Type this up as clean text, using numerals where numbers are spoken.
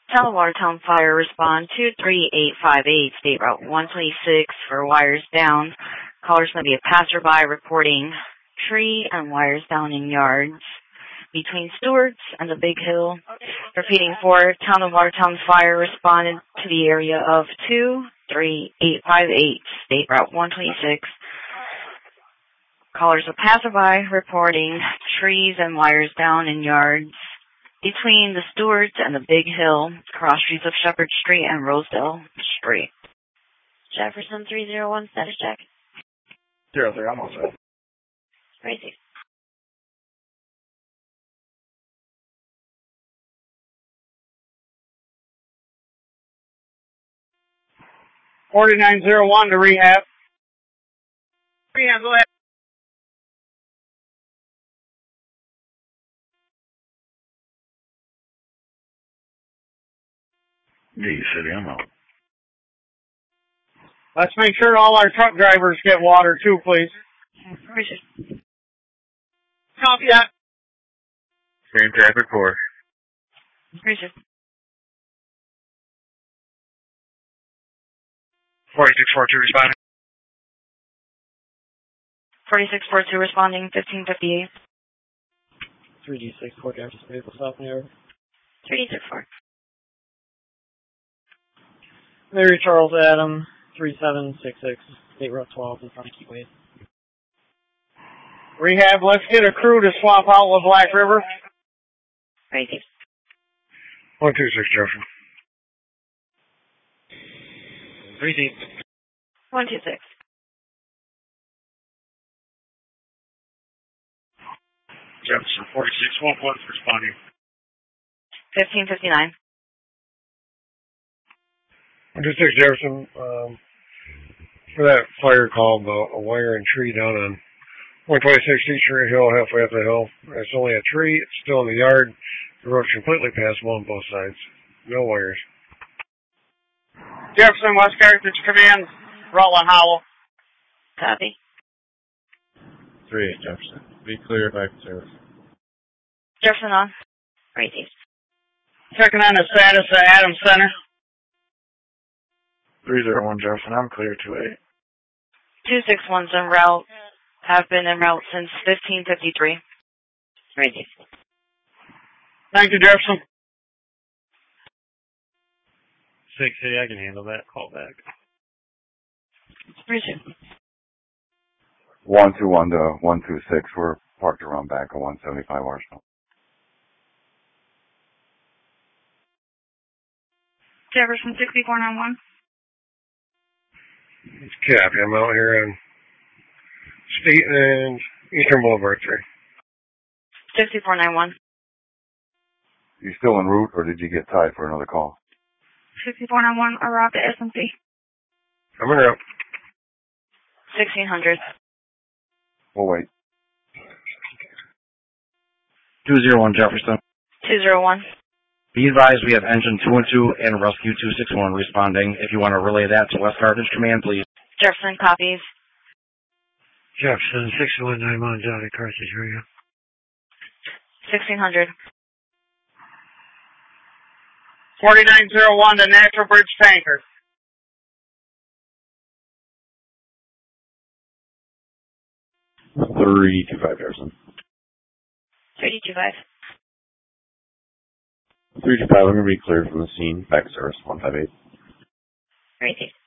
Town of Watertown Fire, respond 23858, State Route 126 for wires down. Caller's going to be a passerby reporting tree and wires down in yards between Stewart's and the Big Hill. Repeating for Town of Watertown Fire, responded to the area of 23858, State Route 126. Caller's a passerby reporting trees and wires down in yards between the Stewart's and the Big Hill, cross streets of Shepherd Street and Rosedale Street. Jefferson 301, status check. 03, I'm all set. Crazy. $49.01 to rehab. Rehab, go ahead. D City, I'm out. Let's make sure all our truck drivers get water too, please. Copy that. Same traffic 4. Appreciate 4642 responding. 4642 responding, 1558. 3D64 Jefferson vehicle south near. 3D64. Larry Charles Adam, 3766, State Route 12 in front of Keyway. Rehab, let's get a crew to swap out with Black River. Crazy. 126 Jefferson. 3D. 126. Jefferson 4611 responding. 1559. 126 Jefferson, for that fire call about a wire and tree down on 126 East Hill, halfway up the hill. It's only a tree, it's still in the yard. The road's completely passable on both sides. No wires. Jefferson, West Carthage Command, Rutland Hollow. Copy. 3-8 Jefferson. Be clear back to service. Jefferson on. Crazy. Checking on the status of Adams Center. 301 Jefferson, I'm clear 28. 261's en route. Have been en route since 1553. Crazy. Thank you, Jefferson. 6 City, I can handle that. Call back. Appreciate 121 to 126. We're parked around back of 175 Arsenal. Jefferson 6491. It's Cappy. I'm out here on State and Eastern Boulevard 3. 6491. You still en route, or did you get tied for another call? 6491, arrived at SMC. I'm en route. 1600. We'll wait. 201 Jefferson. 201. Be advised we have engine 212 and rescue 261 responding. If you want to relay that to West Carthage Command, please. Jefferson copies. Jefferson 6191 out of Carthage area. 1600. 4901 to Natural Bridge Tanker. 325 Jefferson. 325. 325, I'm going to be cleared from the scene. Back to service 158. Crazy.